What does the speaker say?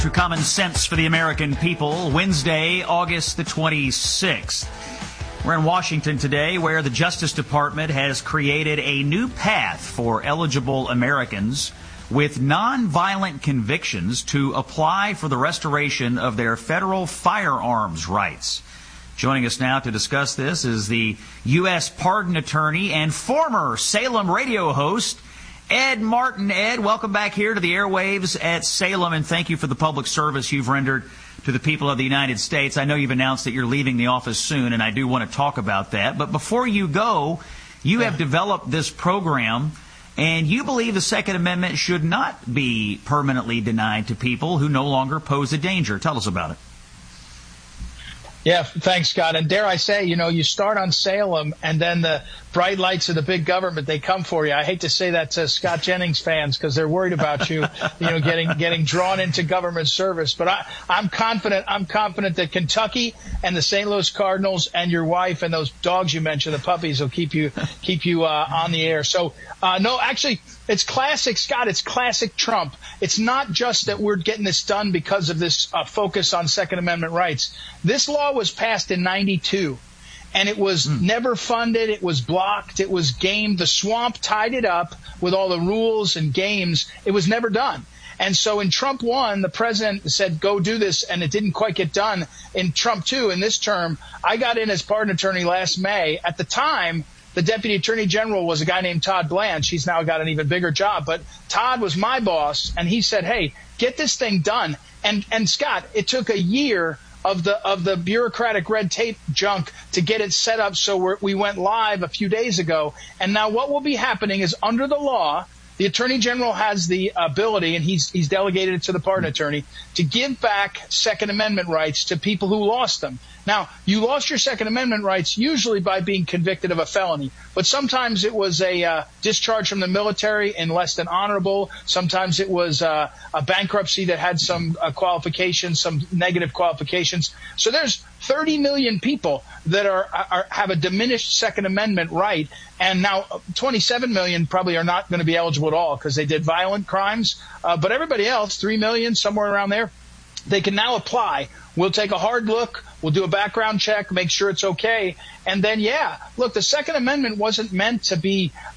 To Common Sense for the American People, Wednesday, August the 26th. We're in Washington today, where the Justice Department has created a new path for eligible Americans with nonviolent convictions to apply for the restoration of their federal firearms rights. Joining us now to discuss this is the U.S. pardon attorney and former Salem radio host, Ed Martin. Ed, welcome back here to the airwaves at Salem, and thank you for the public service you've rendered to the people of the United States. I know you've announced that you're leaving the office soon, and I do want to talk about that. But before you go, you have developed this program, and you believe the Second Amendment should not be permanently denied to people who no longer pose a danger. Tell us about it. Yeah, thanks, Scott. And dare I say, you start on Salem and then the bright lights of the big government, they come for you. I hate to say that to Scott Jennings fans because they're worried about you, getting drawn into government service. But I'm confident that Kentucky and the St. Louis Cardinals and your wife and those dogs you mentioned, the puppies, will keep you on the air. So, no, actually, it's classic, Scott. It's classic Trump. It's not just that we're getting this done because of this focus on Second Amendment rights. This law was passed in 92, and it was never funded. It was blocked. It was gamed. The swamp tied it up with all the rules and games. It was never done. And so in Trump 1, the president said, go do this, and it didn't quite get done. In Trump 2, in this term, I got in as pardon attorney last May. At the time, the deputy attorney general was a guy named Todd Blanche. He's now got an even bigger job. But Todd was my boss, and he said, hey, get this thing done. And Scott, it took a year of the bureaucratic red tape junk to get it set up. So we went live a few days ago. And now what will be happening is, under the law, the attorney general has the ability, and he's delegated it to the pardon attorney, to give back Second Amendment rights to people who lost them. Now, you lost your Second Amendment rights usually by being convicted of a felony, but sometimes it was a discharge from the military in less than honorable. Sometimes it was a bankruptcy that had some qualifications, some negative qualifications. So there's 30 million people that have a diminished Second Amendment right, and now 27 million probably are not going to be eligible at all because they did violent crimes. But everybody else, 3 million, somewhere around there, they can now apply. We'll take a hard look. We'll do a background check, make sure it's okay. And then, look, the Second Amendment wasn't meant to be